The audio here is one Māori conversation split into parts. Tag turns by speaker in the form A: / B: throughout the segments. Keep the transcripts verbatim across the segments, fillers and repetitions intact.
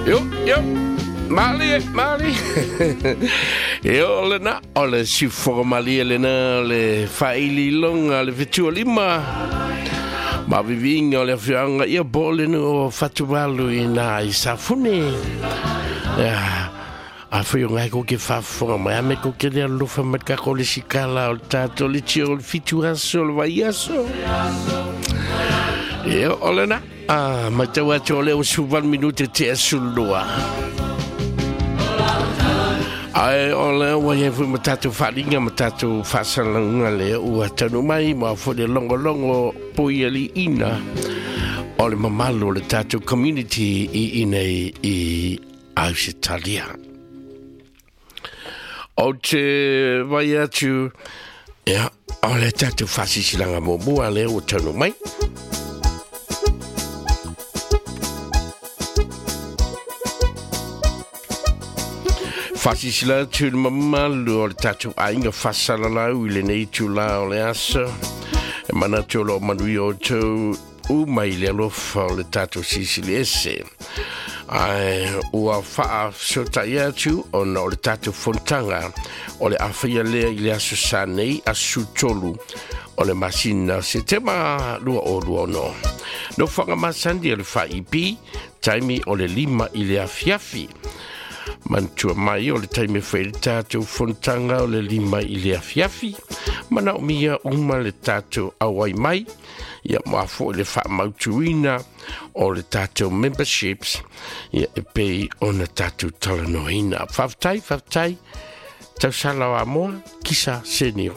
A: Yo, yo, Mali, Mali. Yo, le na, ole si for Mali le na le faili longa le fitu lima. Ma vivinga le fianga ia bole no fatualu ina isafune. Ya. A foi ngai ko ke fa fo ma me ko ke le lufa met ka ko le sikala o tato le tio fitu aso va iaso. Yo, ole na. Ah, ma te wa tole o suvan minute te sulua. Ai ole wa ye fu matatu falinga matatu fasalanga le o tanu mai ma fo de longo longo poieli ina. Ole mamalo le tatu community i ina i Australia. O te vai atu ya ole tatu fasisilanga mo bua le o tanu mai. Fasisila tu mama lo tatu ainga fasala la u le nei tu la le asa e mana tu lo manui o tu u mai le lo fa le tatu siciliese ai u a fa so taia tu o no le tatu fontanga o le afia le ile asu sanei asu tolu o le masina se tema lo o lo no no fa masandi le fa ipi taimi o le lima ile afiafi Mantua mai o le taime whaere tātou fontanga o le lima i le afiafi. Mana o mia uma le tātou awai mai. Ia mafo le wha mautuina o le tātou memberships. Ia e pei o na tātou talanoina. Whaftai, whaftai. Tau salawa moa, kisa senio.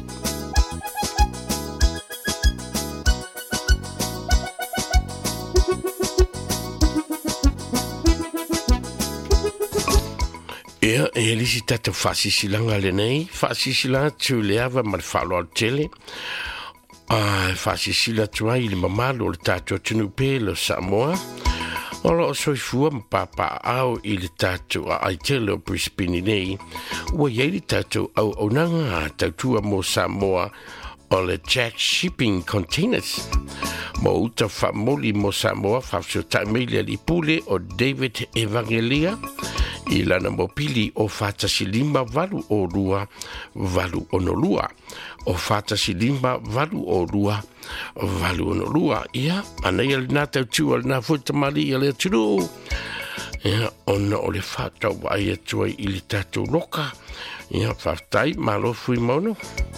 A: Ia, e lisi tata whasisilanga le nei, whasisilanga tu le awa ma le whalo al tele, whasisila tu ai le mamalo le tātua tunu pe lo Samoa, o lo soifua ma papa au i le tātua ai tele o Brisbane nei, ua iei le tātua au aunanga tautua mo Samoa o le Jack Shipping Containers. Mo uta whamoli mo Samoa whafso taimele li pule o David Evangelia, I lana mopili o fatasilima valu o rua valu onolua o fatasilima valu o rua valu onolua ia ana ia na tau al na futa mali ia le tulu ia ona o le fata wa ia tua I le tatu loka ia fatai malo fui mono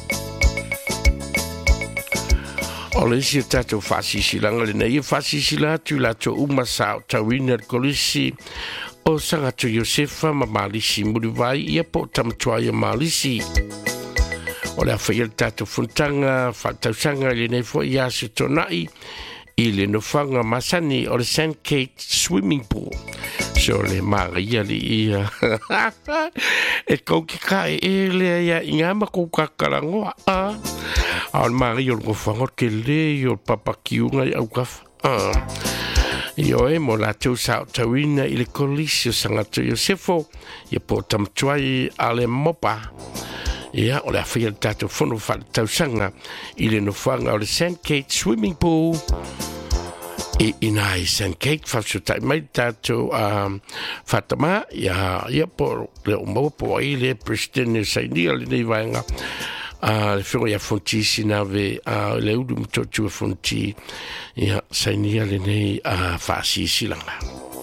A: o le si tatu fasisilanga le nei fasisila tu la to uma sa tawina kolisi o sanga tu Josefa ma malisi muriwai ia po tamatuai malisi. O le awhaia tatu funtanga, whatausanga le nei fo ia se tonai, I le nofanga masani o le Sandgate Swimming Pool. So le maria li ia. E kou ki kai e le ia ingama kou kakarangoa. A o le maria o le ngofanga ke le o le papakiunga I au kafa. Io e mo la tau sa tauina I le kolisio sangata Iosefo ia po tamtuai ale mopa ia o le awhia tātou whono wha tau sanga I le nofanga o le Sandgate Swimming Pool I inai Sandgate whafso tai mai tātou um, whatama ia ia po le o mawapo I le President Sainia le nei vaenga Uh, le whio ia fonti sina ve uh, le udu mtotu a fonti ia sainia le nei uh, whaasi silanga.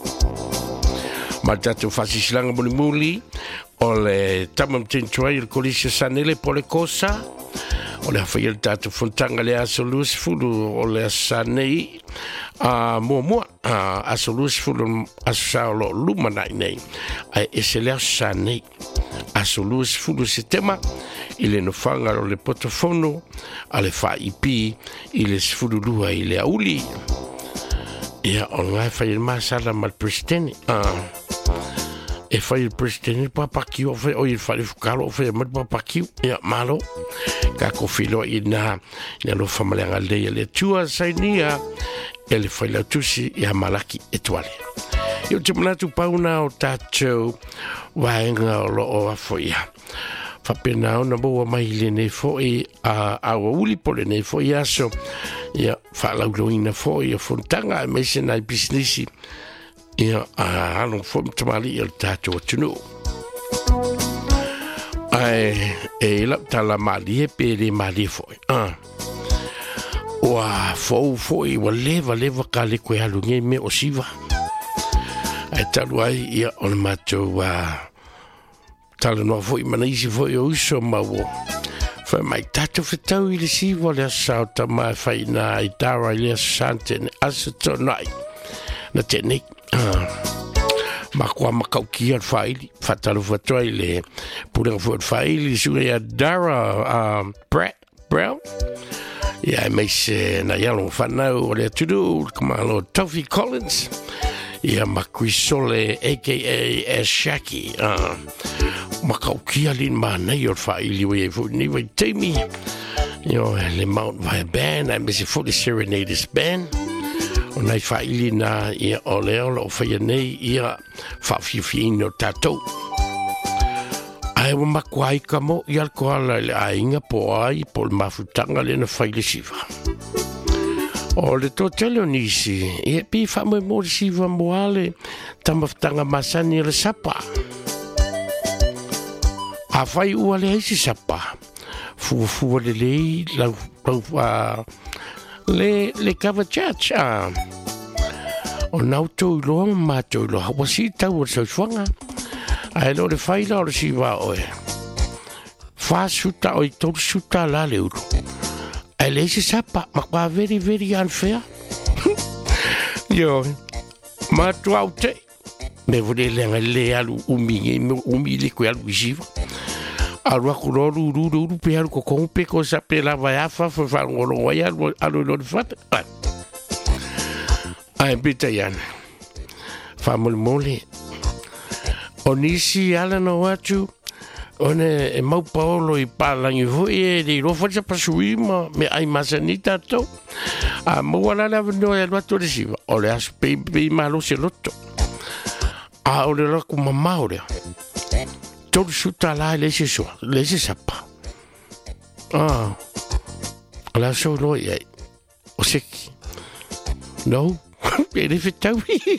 A: Ma tatu whaasi silanga muli muli o le tamam tentuai il kolisia sanele po le kosa o le hawhai il tatu fontanga le aso luas fulu o le asanei uh, mua mua uh, aso luas fulu aso sao lo lumanai nei ai ese le asanei aso luas fulu se tema I le nofanga o le potofono, a le whaipi, I le sfurulua I le auli. Ia o ngai whai il masala ma le presidente. E whai il presidente papakiu o whai o I whai fukalo o whai mat papakiu. Ia malo. Ka ko filo I na na lo whamaleanga leia le tua sainia. E le whai lau tusi ia malaki e tuale. Io te manatu pauna o tātou waenga o lo o afoia. Whapena o na mua mai le nei foi a awa uli po le nei foi aso ia whalauloina foi a fontanga e meise nai bisnisi ia a along fo tamali il tato tunu ai e la tala mali e pe le mali fo ah wa fo fo i wa leva leva ka le ko alu nge me o siva ai talu ai ia on macho wa tala no fo i mana isi fo i o iso mawo fa mai tato fetau i le siva le asau ta mai fai na i dara i le asante ne asato nai na tenik ma kwa makauki al faili fatalu fatoi le pulang fo faili suya dara um Brett Brown ya mai se na yalo fanau le tudu kama lo Toffee Collins ya makwisole aka as Shaki uh makauki alin mana yo faili we fo ni we temi yo le Mount Via band I miss for the Serenaders band Onai faili na ia o leo lo whaia nei ia whawhiwhi no tātou. Ai wa makuai ka mo i alkoala le ainga po ai po le mafutanga le na whaile siwa. O le tō tele nisi, ia pi whamoi mo le siwa moale tamafutanga masani le sapa. A whai ua le heisi sapa. Fua fua le lei lau lau uh, le le cover church ah o nau to lo ma to lo wa si ta wo so fanga ai lo le fai lo si va o fa suta o to suta la le uru ai le si sapa ma qua very very unfair yo ma to out me vole le le alu umi umi le ko alu jiva alua kulolu ru ru ru pe ko ko pe ko sa pe la va fa fa fa ngolo ya alu lo fat ai bita yan fa mol mole onisi ala no watu one e mau paolo i palangi foi e lo fa pa suima me ai masanita to a mo wala la no ya lo to risiva o le as pe pe malo se lotto a o le lo ku mamaure todo suta la le se so le se sapa ah la so lo ye o se no ele fitau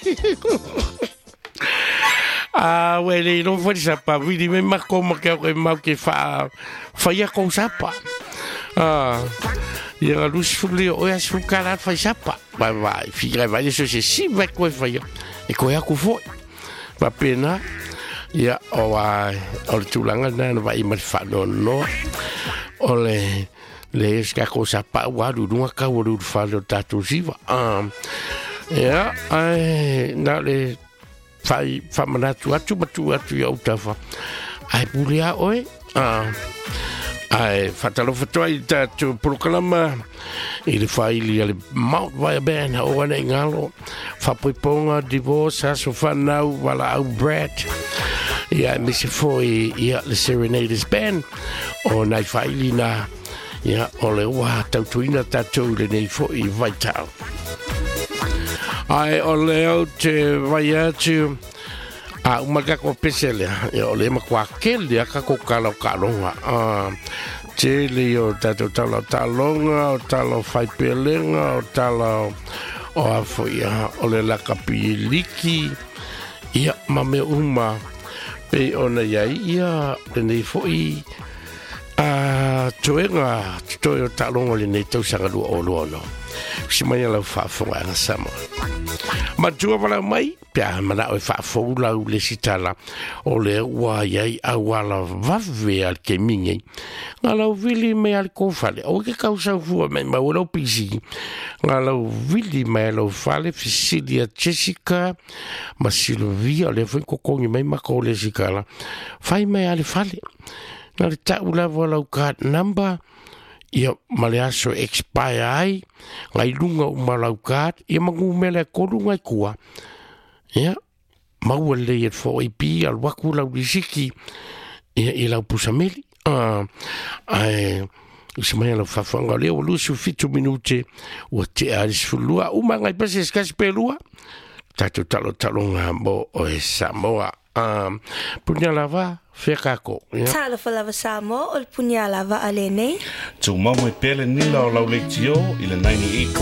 A: ah wele non foi sapa vi di me ma como que o mau que fa fa ia con sapa ah e a luz fuli o ia su cara fa sapa vai vai fica vai isso se si vai co fa ia e co ia co foi va pena ia o ai o tulanga na vai ma fa no no o le le ska ko sapa wa du no ka wo du fa lo tatu siva ah ia ai na le fai fa mana tu atu batu atu ya utafa ai pulia oi ah ai fatalo fatoi tatu proclama il fai le Mount Via band o wana ngalo fa poiponga divorce so fa now wala au Brett ia misi foi ia le Serenaders band o nai fai na ia o le wa tautuina tatu le nei foi vital ai o leo te vai atu a uma ka ko pesele o le ma kwa kele ka ko kala kalonga a te le o tato talo talonga o talo fai pelenga o talo o afoia o le la kapiliki ia mame uma pe ona ia ia le foi a toenga to talonga le nei tau sanga lu o lo no si mai la fa fo ana sama ma tua wala mai pia mana o fa fo la le sitala o le wa yai a wala va ve al ke mingi ngala vili me al ko fale o ke causa fu me ma wala pisi ngala vili me lo fale Fisilia Jessica ma Silvia le fu ko ko mai ma ko le sikala fai mai al fale ngala ta ula wala ka number ia maleaso expire ai ngai lunga o malaukat ia mangumele koru ngai kua ia mau le e fo i pi al waku lau disiki ia i lau pusameli ah ai se mai la fafanga le o lusu fitu minute o te aris fulua uma ngai pese skas pelua tatu talo talonga mo o e Samoa um punya lava fekako ya
B: tala falava Samoa o punya lava alene
C: tu mamo pele nila o lau lektio ile ninety-eight